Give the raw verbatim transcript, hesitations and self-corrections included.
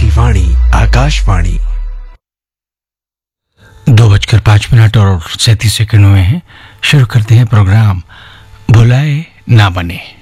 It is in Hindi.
की वाणी आकाशवाणी। दो बजकर पाँच मिनट और सैंतीस सेकंड हुए हैं। शुरू करते हैं प्रोग्राम भुलाए ना बने।